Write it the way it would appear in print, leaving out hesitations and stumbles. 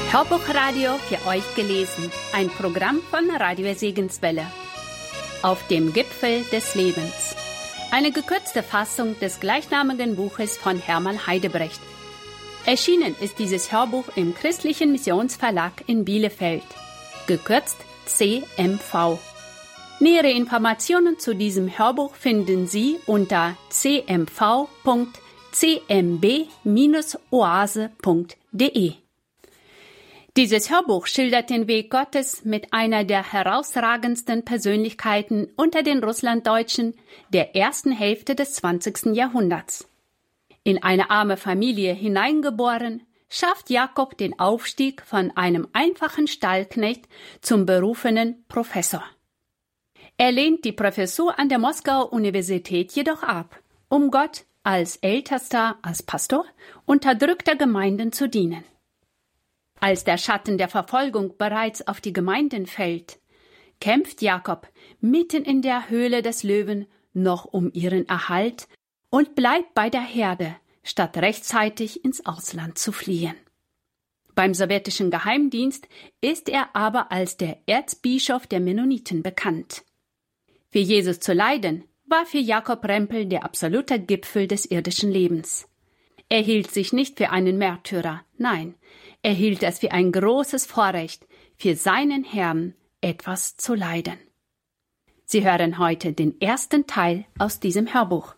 Hörbuchradio für euch gelesen. Ein Programm von Radio Segenswelle. Auf dem Gipfel des Lebens. Eine gekürzte Fassung des gleichnamigen Buches von Hermann Heidebrecht. Erschienen ist dieses Hörbuch im Christlichen Missionsverlag in Bielefeld. Gekürzt CMV. Nähere Informationen zu diesem Hörbuch finden Sie unter cmv.cmb-oase.de. Dieses Hörbuch schildert den Weg Gottes mit einer der herausragendsten Persönlichkeiten unter den Russlanddeutschen der ersten Hälfte des 20. Jahrhunderts. In eine arme Familie hineingeboren, schafft Jakob den Aufstieg von einem einfachen Stallknecht zum berufenen Professor. Er lehnt die Professur an der Moskauer Universität jedoch ab, um Gott als Ältester, als Pastor unterdrückter Gemeinden zu dienen. Als der Schatten der Verfolgung bereits auf die Gemeinden fällt, kämpft Jakob mitten in der Höhle des Löwen noch um ihren Erhalt und bleibt bei der Herde, statt rechtzeitig ins Ausland zu fliehen. Beim sowjetischen Geheimdienst ist er aber als der Erzbischof der Mennoniten bekannt. Für Jesus zu leiden, war für Jakob Rempel der absolute Gipfel des irdischen Lebens. Er hielt sich nicht für einen Märtyrer, nein, er hielt es für ein großes Vorrecht, für seinen Herrn etwas zu leiden. Sie hören heute den ersten Teil aus diesem Hörbuch.